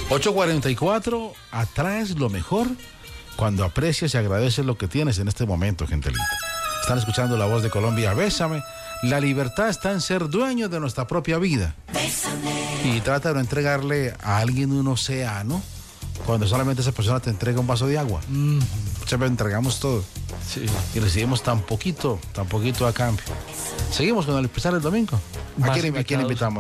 8:44, atraes lo mejor cuando aprecias y agradeces lo que tienes en este momento, gente linda. Están escuchando La Voz de Colombia, Bésame. La libertad está en ser dueño de nuestra propia vida. Bésame. Y trata de no entregarle a alguien un océano cuando solamente esa persona te entrega un vaso de agua. Muchas veces entregamos todo. Sí. Y recibimos tan poquito a cambio. Seguimos con el especial del domingo. ¿A quién invitamos?